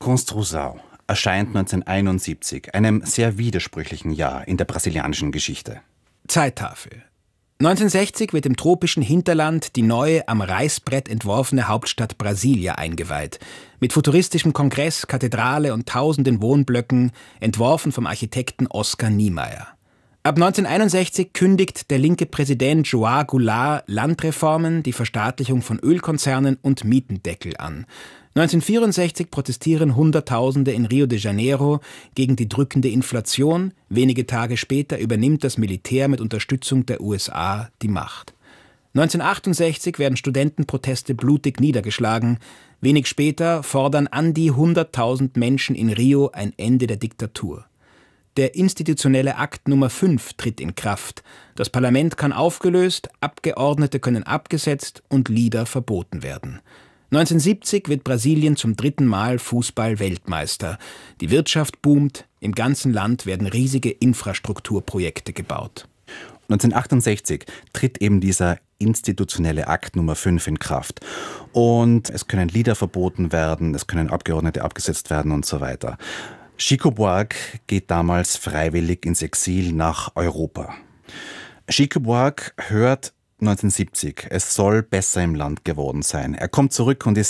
Construção erscheint 1971, einem sehr widersprüchlichen Jahr in der brasilianischen Geschichte. Zeittafel. 1960 wird im tropischen Hinterland die neue, am Reißbrett entworfene Hauptstadt Brasilia eingeweiht. Mit futuristischem Kongress, Kathedrale und tausenden Wohnblöcken, entworfen vom Architekten Oscar Niemeyer. Ab 1961 kündigt der linke Präsident João Goulart Landreformen, die Verstaatlichung von Ölkonzernen und Mietendeckel an. 1964 protestieren Hunderttausende in Rio de Janeiro gegen die drückende Inflation. Wenige Tage später übernimmt das Militär mit Unterstützung der USA die Macht. 1968 werden Studentenproteste blutig niedergeschlagen. Wenig später fordern an die 100.000 Menschen in Rio ein Ende der Diktatur. Der institutionelle Akt Nummer 5 tritt in Kraft. Das Parlament kann aufgelöst, Abgeordnete können abgesetzt und Lieder verboten werden. 1970 wird Brasilien zum 3. Mal Fußball-Weltmeister. Die Wirtschaft boomt, im ganzen Land werden riesige Infrastrukturprojekte gebaut. 1968 tritt eben dieser institutionelle Akt Nummer 5 in Kraft. Und es können Lieder verboten werden, es können Abgeordnete abgesetzt werden und so weiter. Chico Buarque geht damals freiwillig ins Exil nach Europa. Chico Buarque hört 1970, es soll besser im Land geworden sein. Er kommt zurück und ist